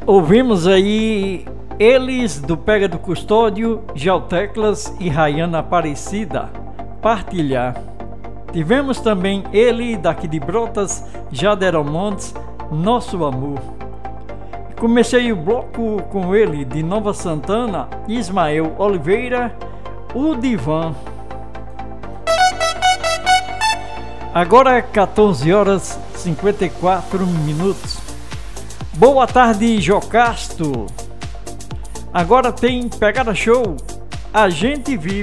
Ouvimos aí eles do Pega do Custódio, Geoteclas e Rayana Aparecida, Partilhar. Tivemos também ele daqui de Brotas, Jaderão Montes, Nosso Amor. Comecei o bloco com ele de Nova Santana, Ismael Oliveira, O Divan. Agora é 14 horas 54 minutos. Boa tarde, Jocasto. Agora tem Pegada Show. A gente vive.